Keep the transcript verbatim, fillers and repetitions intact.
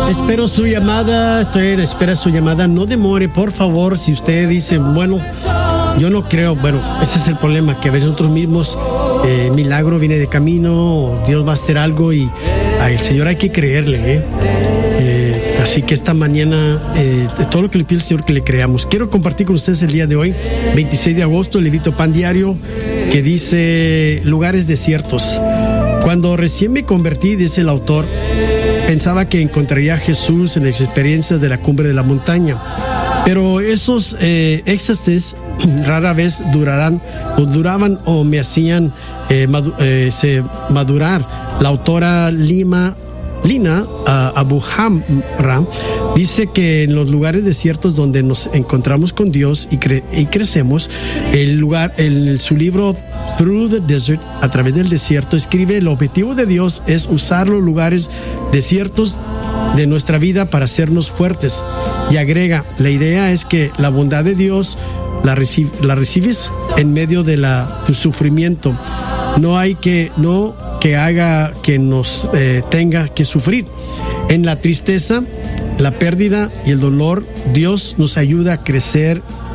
Espero su llamada, estoy en espera de su llamada. No demore, por favor. Si usted dice, bueno, yo no creo, bueno, ese es el problema, que a veces nosotros mismos, eh, milagro viene de camino, o Dios va a hacer algo y al Señor hay que creerle, ¿eh? Eh, así que esta mañana, eh, todo lo que le pide el Señor que le creamos. Quiero compartir con ustedes el día de hoy, veintiséis de agosto, el librito Pan Diario, que dice lugares desiertos. Cuando recién me convertí, dice el autor, pensaba que encontraría a Jesús en las experiencias de la cumbre de la montaña, pero esos eh, éxtasis rara vez durarán o duraban o me hacían eh, madu- eh, se madurar. La autora Lima Lina uh, Abu Hamra dice que en los lugares desiertos donde nos encontramos con Dios y, cre- y crecemos, el lugar, en su libro Through the Desert, a través del desierto, escribe: el objetivo de Dios es usar los lugares desiertos de nuestra vida para hacernos fuertes. Y agrega: la idea es que la bondad de Dios la, reci- la recibes en medio de la, tu sufrimiento. No hay que, no que haga que nos eh, tenga que sufrir. En la tristeza, la pérdida y el dolor, Dios nos ayuda a crecer